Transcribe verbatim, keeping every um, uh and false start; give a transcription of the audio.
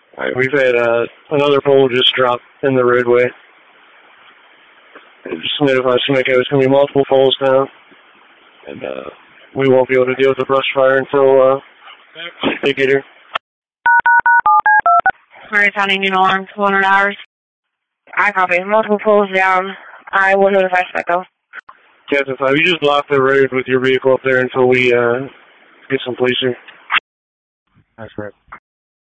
Alright, we've had uh, another pole just drop in the roadway. It just notified Sunoco there's going to be multiple poles down. And uh, we won't be able to deal with the brush fire until uh, they get here. Alright, sounding new alarm, one hundred hours. I copy. Multiple poles down. I will notify Sunoco. Captain five, you just block the road with your vehicle up there until we uh, get some police here. That's right.